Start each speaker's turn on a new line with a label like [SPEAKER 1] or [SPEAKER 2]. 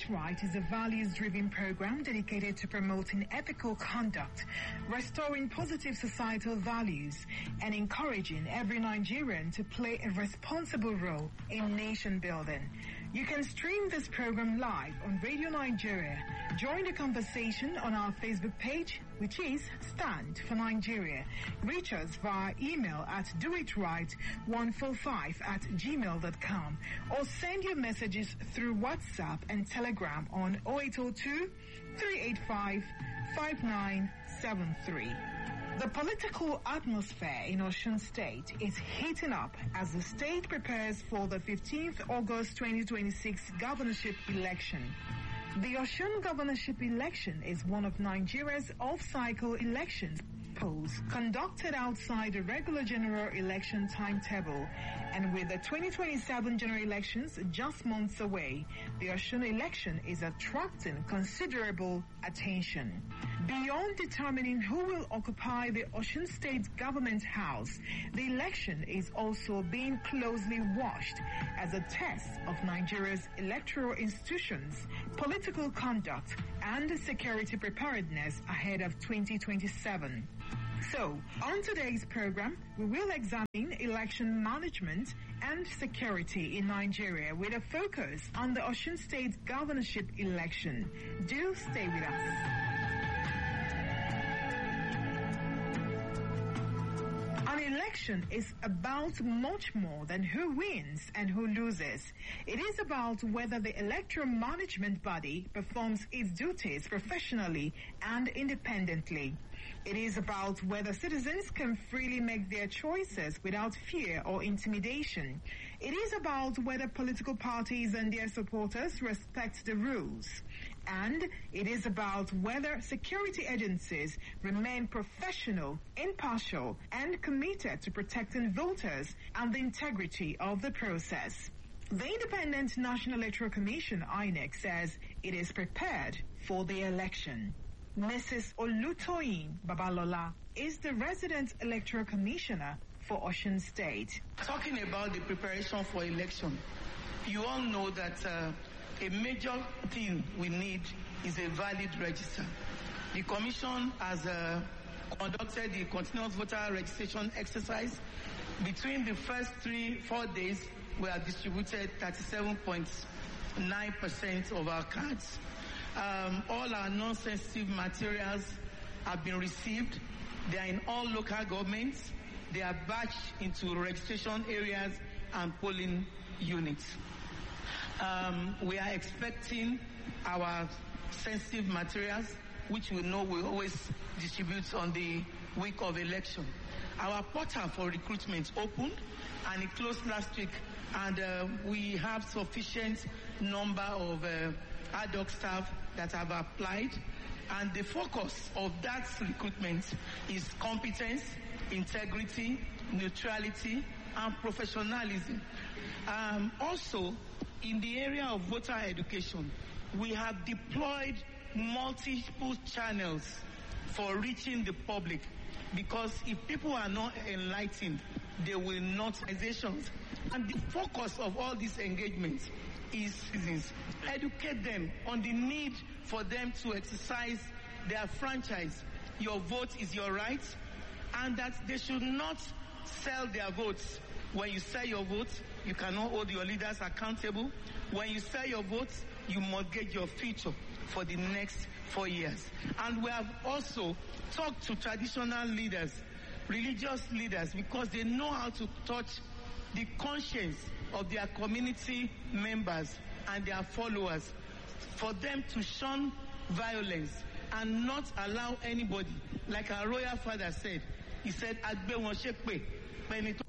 [SPEAKER 1] It Right is a values-driven program dedicated to promoting ethical conduct, restoring positive societal values, and encouraging every Nigerian to play a responsible role in nation building. You can stream this program live on Radio Nigeria. Join the conversation on our Facebook page, which is Stand for Nigeria. Reach us via email at doitright145@gmail.com or send your messages through WhatsApp and Telegram on 0802 385 5973. The political atmosphere in Osun State is heating up as the state prepares for the 15th August 2026 governorship election. The Osun governorship election is one of Nigeria's off-cycle elections polls conducted outside the regular general election timetable, and with the 2027 general elections just months away, the Osun election is attracting considerable attention. Beyond determining who will occupy the Osun State Government House, the election is also being closely watched as a test of Nigeria's electoral institutions, political conduct, and security preparedness ahead of 2027. So, on today's program, we will examine election management and security in Nigeria with a focus on the Osun State governorship election. Do stay with us. An election is about much more than who wins and who loses. It is about whether the electoral management body performs its duties professionally and independently. It is about whether citizens can freely make their choices without fear or intimidation. It is about whether political parties and their supporters respect the rules. And it is about whether security agencies remain professional, impartial, and committed to protecting voters and the integrity of the process. The Independent National Electoral Commission, INEC, says it is prepared for the election. Mrs. Olutoyin Babalola is the resident electoral commissioner for Osun State.
[SPEAKER 2] Talking about the preparation for election, you all know that a major thing we need is a valid register. The Commission has conducted the continuous voter registration exercise. Between the first 3-4 days, we have distributed 37.9% of our cards. All our non-sensitive materials have been received. They are in all local governments. They are batched into registration areas and polling units. We are expecting our sensitive materials, which we know we always distribute on the week of election. Our portal for recruitment opened and it closed last week, and we have sufficient number of ad hoc staff that have applied, and the focus of that recruitment is competence, integrity, neutrality, and professionalism. Also, in the area of voter education, we have deployed multiple channels for reaching the public, because if people are not enlightened, they will not. And the focus of all these engagements is citizens. Educate them on the need for them to exercise their franchise. Your vote is your right, and that they should not sell their votes. When you sell your vote, you cannot hold your leaders accountable. When you sell your votes, you mortgage your future for the next 4 years. And we have also talked to traditional leaders, religious leaders, because they know how to touch the conscience of their community members and their followers, for them to shun violence and not allow anybody, like our royal father said, he said, "Agbe won shepe, peni to